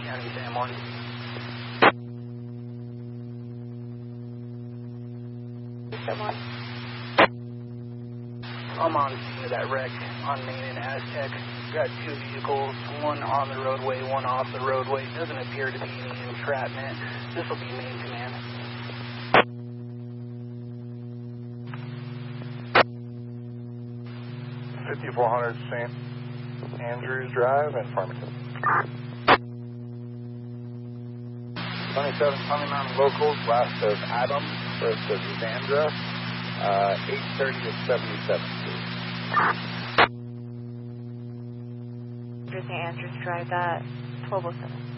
County, San Juan. San Juan. I'm on scene of that wreck on Main and Aztec. Got two vehicles, one on the roadway, one off the roadway. Doesn't appear to be any entrapment. This will be main command. $5,400 St. Andrews Drive in Farmington. 27 Sunny Mountain Locals, west of Adams, first of Zandra, 830 to 77 Street. St. Andrews Drive, that 1207.